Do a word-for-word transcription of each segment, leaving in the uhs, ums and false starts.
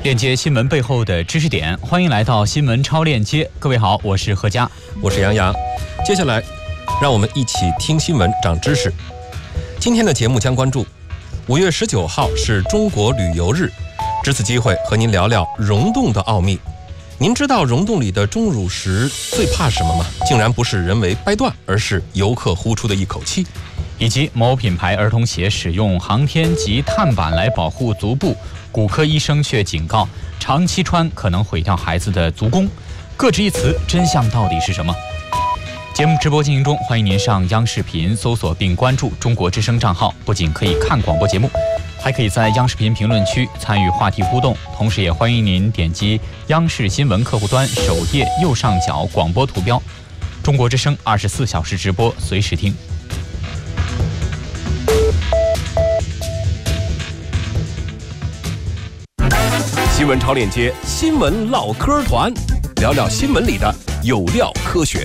链接新闻背后的知识点，欢迎来到新闻超链接。各位好，我是何佳， 我是杨洋。接下来，让我们一起听新闻长知识。今天的节目将关注五月十九号是中国旅游日，值此机会和您聊聊溶洞的奥秘。您知道溶洞里的钟乳石最怕什么吗？竟然不是人为掰断，而是游客呼出的一口气。 以及某品牌儿童鞋使用航天及碳板来保护足部，骨科医生却警告长期穿可能毁掉孩子的足弓。各执一词，真相到底是什么？节目直播进行中，欢迎您上央视频搜索并关注中国之声账号，不仅可以看广播节目，还可以在央视频评论区参与话题互动，同时也欢迎您点击央视新闻客户端首页右上角广播图标，中国之声二十四小时直播，随时听。 新闻超链接，新闻唠嗑团，聊聊新闻里的有料科学。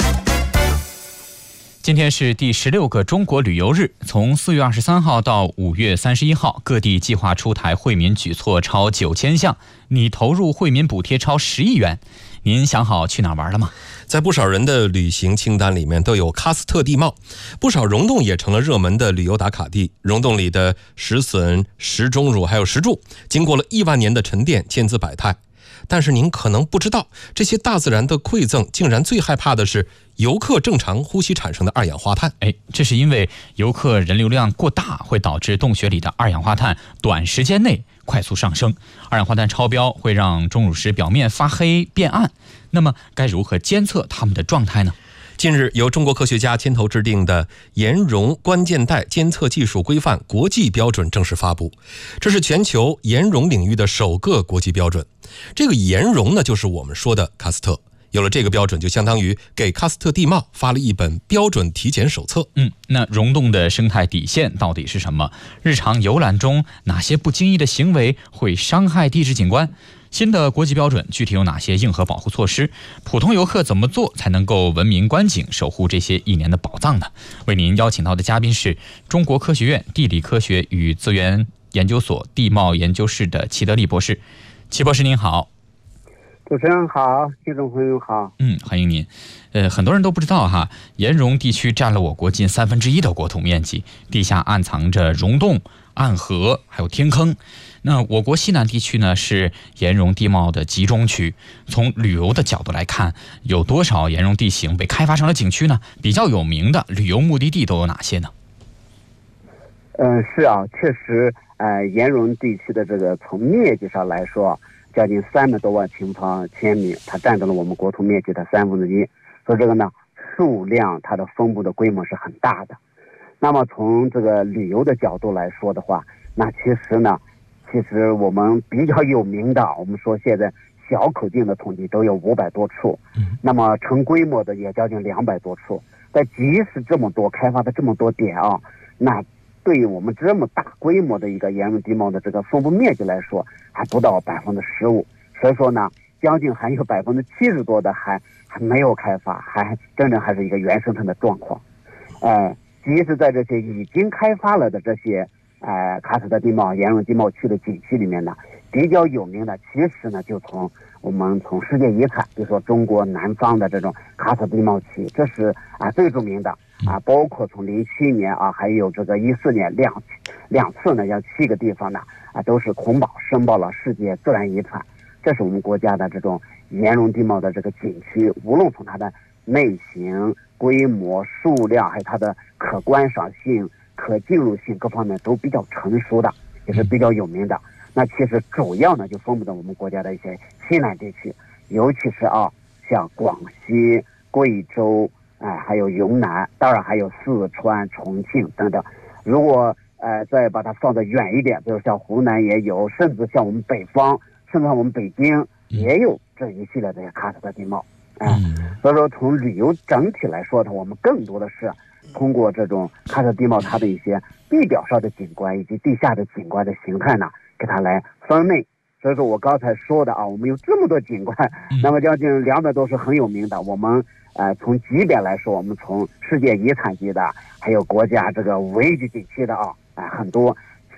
今天是第十六个中国旅游日，从四月二十三号到五月三十一号，各地计划出台惠民举措超九千项，拟投入惠民补贴超十亿元。您想好去哪儿玩了吗？ 在不少人的旅行清单里面都有喀斯特地貌，不少溶洞也成了热门的旅游打卡地。溶洞里的石笋、石钟乳还有石柱，经过了亿万年的沉淀，千姿百态。但是您可能不知道，这些大自然的馈赠竟然最害怕的是游客正常呼吸产生的二氧化碳。 哎，这是因为游客人流量过大，会导致洞穴里的二氧化碳短时间内快速上升，二氧化碳超标会让钟乳石表面发黑变暗。那么该如何监测它们的状态呢？ 近日，由中国科学家牵头制定的岩溶关键带监测技术规范国际标准正式发布，这是全球岩溶领域的首个国际标准。这个岩溶呢，就是我们说的喀斯特。有了这个标准，就相当于给喀斯特地貌发了一本标准体检手册。 嗯，那溶洞的生态底线到底是什么？日常游览中哪些不经意的行为会伤害地质景观？新的国际标准具体有哪些硬核保护措施？普通游客怎么做才能够文明观景，守护这些一年的宝藏呢？为您邀请到的嘉宾是中国科学院地理科学与资源研究所地貌研究室的齐德利博士。齐博士您好。 主持人好，听众朋友好。 嗯，欢迎您。呃，很多人都不知道哈，岩溶地区占了我国近三分之一的国土面积，地下暗藏着溶洞、暗河，还有天坑。那我国西南地区呢，是岩溶地貌的集中区。从旅游的角度来看，有多少岩溶地形被开发成了景区呢？比较有名的旅游目的地都有哪些呢？ 嗯，是啊，确实，呃，岩溶地区的这个从面积上来说，将近三百多万平方千米，它占到了我们国土面积的三分之一。所以这个呢，数量它的分布的规模是很大的。那么从这个旅游的角度来说的话，那其实呢，其实我们比较有名的，我们说现在小口径的统计都有五百多处，那么成规模的也将近两百多处。但即使这么多开发的这么多点啊，那对于我们这么大规模的一个岩溶地貌的这个分布面积来说，还不到百分之十五。所以说呢，将近还有百分之七十多的还还没有开发，还真正还是一个原生态的状况。呃，即使在这些已经开发了的这些呃喀斯特地貌、岩溶地貌区的景区里面呢，比较有名的，其实呢就从我们从世界遗产，比如说中国南方的这种喀斯特地貌区，这是啊最著名的。啊，包括从零七年啊，还有这个一四年两两次呢，有七个地方呢啊，都是红宝申报了世界自然遗产。这是我们国家的这种岩溶地貌的这个景区，无论从它的类型、规模、数量，还有它的可观赏性、可进入性各方面都比较成熟的，也是比较有名的。那其实主要呢就分布在我们国家的一些西南地区，尤其是啊，像广西、贵州。哎，还有云南，当然还有四川、重庆等等。如果呃再把它放得远一点，比如像湖南也有，甚至像我们北方，甚至像我们北京也有这一系列这些喀斯特地貌。哎、嗯，所以说从旅游整体来说呢，我们更多的是通过这种喀斯特地貌它的一些地表上的景观以及地下的景观的形态呢，给它来分类。所以说我刚才说的啊，我们有这么多景观，那么将近两百多是很有名的。我们呃从级别来说，我们从世界遗产级的，还有国家这个五 A 级景区的啊，啊、呃、很多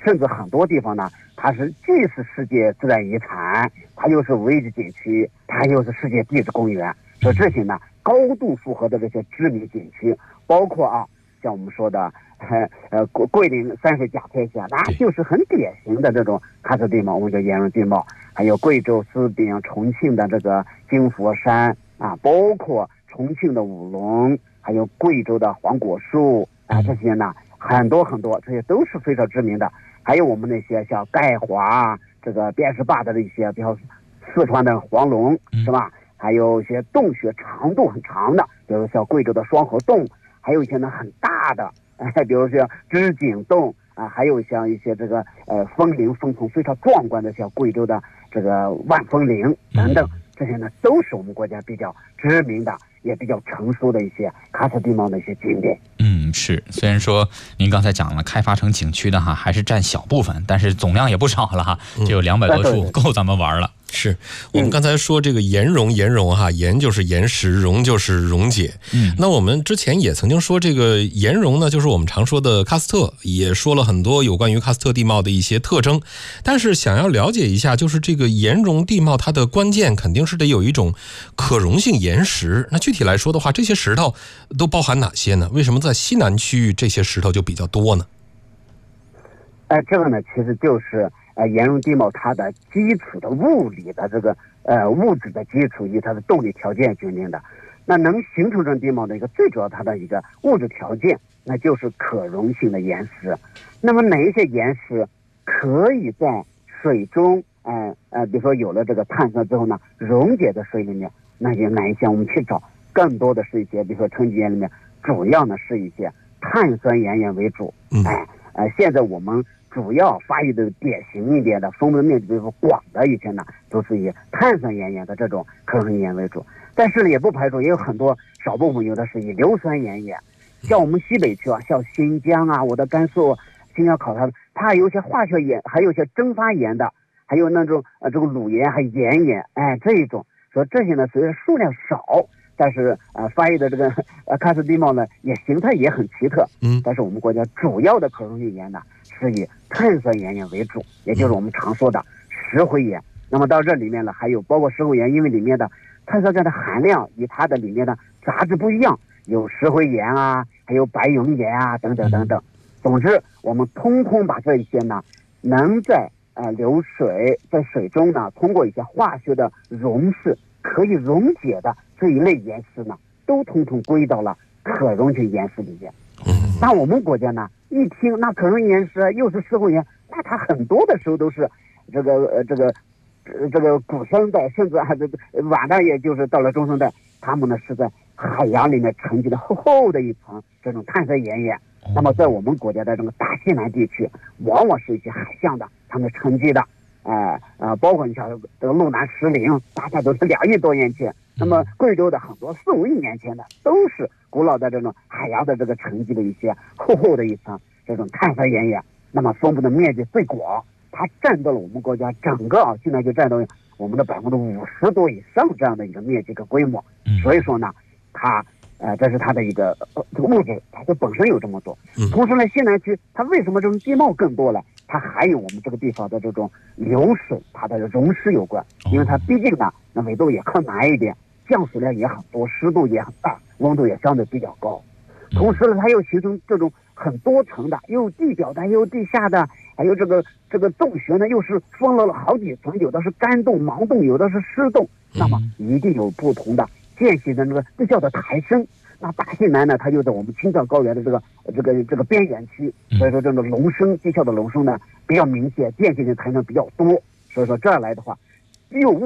甚至很多地方呢，它是既是世界自然遗产，它又是五 A 级景区，它又是世界地质公园，所以这些呢高度符合的这些知名景区，包括啊，像我们说的呃呃桂桂林山水甲天下，那就是很典型的这种喀斯地貌，我们叫岩溶地貌，还有贵州斯宾、重庆的这个金佛山啊，包括重庆的五龙，还有贵州的黄果树啊，这些呢很多很多，这些都是非常知名的。还有我们那些像盖华这个边石坝的一些，比如四川的黄龙是吧？还有一些洞穴长度很长的，比如像贵州的双河洞，还有一些呢很大的，哎，比如像织锦洞啊，还有像一些这个呃峰林峰丛非常壮观的，像贵州的这个万峰林等等，这些呢都是我们国家比较知名的，也比较成熟的一些喀斯地貌的一些景点。 嗯，是。虽然说您刚才讲了开发成景区的哈，还是占小部分，但是总量也不少了哈，就有两百多处，够咱们玩了。 是我们刚才说这个岩溶，岩溶哈，岩就是岩石，溶就是溶解。嗯，那我们之前也曾经说这个岩溶呢，就是我们常说的喀斯特，也说了很多有关于喀斯特地貌的一些特征。但是想要了解一下，就是这个岩溶地貌，它的关键肯定是得有一种可溶性岩石。那具体来说的话，这些石头都包含哪些呢？为什么在西南区域这些石头就比较多呢？ 呃，这个呢，其实就是呃岩溶地貌它的基础的物理的这个呃物质的基础与它的动力条件决定的。那能形成这种地貌的一个最主要它的一个物质条件，那就是可溶性的岩石。那么哪一些岩石可以在水中呃呃，比如说有了这个碳酸之后呢，溶解在水里面，那就哪一些我们去找，更多的是一些，比如说沉积岩里面，主要呢是一些碳酸岩盐为主。哎呃，现在我们主要发育的典型一点的分布的面积比如说广的一些呢，都是以碳酸盐盐的这种可溶性岩为主。但是呢，也不排除也有很多少部分有的是以硫酸盐盐，像我们西北区啊，像新疆啊，我的甘肃新疆考察的，它有些化学盐，还有一些蒸发盐的，还有那种呃这个卤盐还盐盐，哎这一种，所以这些呢虽然数量少，但是呃发育的这个呃喀斯地貌呢也形态也很奇特。嗯，但是我们国家主要的可溶性盐呢是以碳酸盐盐为主，也就是我们常说的石灰岩。那么到这里面呢，还有包括石灰岩，因为里面的碳酸钙的含量与它的里面的杂质不一样，有石灰岩啊，还有白熔岩啊，等等等等。总之，我们通通把这一些呢，能在呃流水在水中呢，通过一些化学的溶释可以溶解的这一类岩石呢，都通通归到了可溶性岩石里面。那我们国家呢，一听那可溶性岩石又是石灰岩，那它很多的时候都是这个呃这个呃这个古生代，甚至还是晚的，也就是到了中生代，他们呢是在海洋里面沉积的厚厚的一层这种碳酸盐盐。那么在我们国家的这个大西南地区，往往是一些海象的，他们沉积的，呃呃，包括你像这个路南石林，大概都是两亿多年前。那么贵州的很多四五亿年前的，都是古老的这种海洋的这个沉积的一些厚厚的一层这种碳酸盐盐。那么分布的面积最广，它占到了我们国家整个啊，现在就占到我们的百分之五十多以上这样的一个面积和规模。所以说呢，它。呃，这是它的一个呃这个物质，它就本身有这么多。同时呢，西南区它为什么这种地貌更多了？它还有我们这个地方的这种流水，它的溶湿有关。因为它毕竟呢，那纬度也靠南一点，降水量也很多，湿度也很大，温度也相对比较高。同时呢，它又形成这种很多层的，又地表的，又地下的，还有这个这个洞穴呢，又是分了了好几层，有的是干洞、盲洞，有的是湿洞。那么一定有不同的间隙的那个这叫做抬升。那大西南呢，它就在我们青藏高原的这个这个这个边缘区，所以说这个隆升地壳的隆升呢比较明显，间隙的抬升比较多，所以说这样来的话，又